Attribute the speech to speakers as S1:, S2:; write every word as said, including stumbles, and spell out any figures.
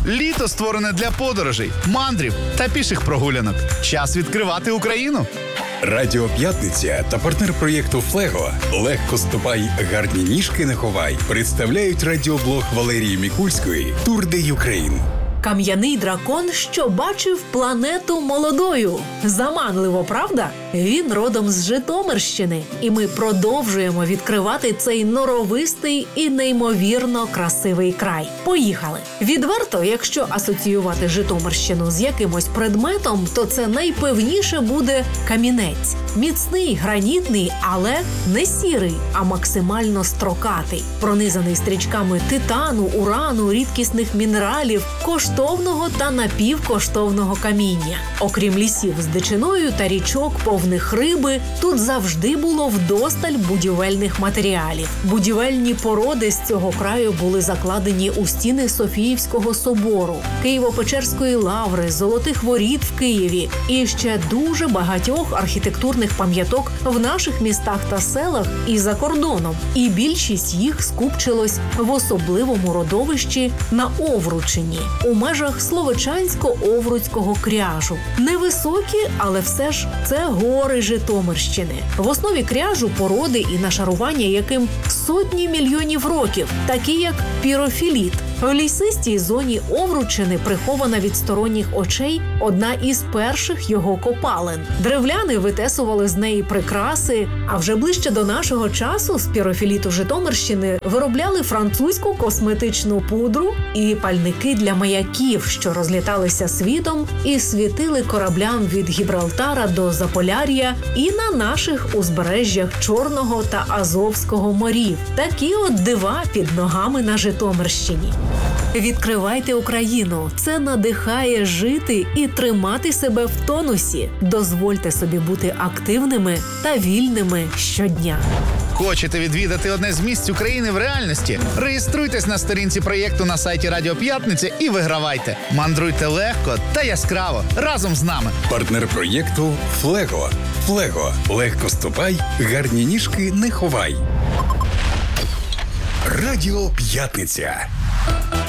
S1: Літо створене для подорожей, мандрів та піших прогулянок. Час відкривати Україну.
S2: Радіо П'ятниця та партнер проєкту «Флего» «Легко ступай, гарні ніжки не ховай» представляють радіоблог Валерії Мікульської «Тур де Юкрейн».
S3: Кам'яний дракон, що бачив планету молодою. Заманливо, правда? Він родом з Житомирщини. І ми продовжуємо відкривати цей норовистий і неймовірно красивий край. Поїхали! Відверто, якщо асоціювати Житомирщину з якимось предметом, то це найпевніше буде камінець. Міцний, гранітний, але не сірий, а максимально строкатий. Пронизаний стрічками титану, урану, рідкісних мінералів, коштовного та напівкоштовного каміння. Окрім лісів з дичиною та річок, повних риби, тут завжди було вдосталь будівельних матеріалів. Будівельні породи з цього краю були закладені у стіни Софіївського собору, Києво-Печерської лаври, Золотих воріт в Києві і ще дуже багатьох архітектурних пам'яток в наших містах та селах і за кордоном. І більшість їх скупчилось в особливому родовищі на Овручині, у межах Словечансько-Овруцького кряжу. Невисокі, але все ж це гори Житомирщини. В основі кряжу породи і нашарування, яким сотні мільйонів років, такі як пірофіліт. В лісистій зоні Овручини прихована від сторонніх очей одна із перших його копалин. Древляни витесували з неї прикраси, а вже ближче до нашого часу з пірофіліту Житомирщини виробляли французьку косметичну пудру і пальники для маяків, що розліталися світом і світили кораблям від Гібралтара до Заполяр'я і на наших узбережжях Чорного та Азовського морів. Такі от дива під ногами на Житомирщині. Відкривайте Україну. Це надихає жити і тримати себе в тонусі. Дозвольте собі бути активними та вільними щодня.
S1: Хочете відвідати одне з місць України в реальності? Реєструйтесь на сторінці проєкту на сайті Радіо П'ятниця і вигравайте. Мандруйте легко та яскраво разом з нами.
S2: Партнер проєкту «Флего». «Флего» – легко ступай, гарні ніжки не ховай. Радіо П'ятниця.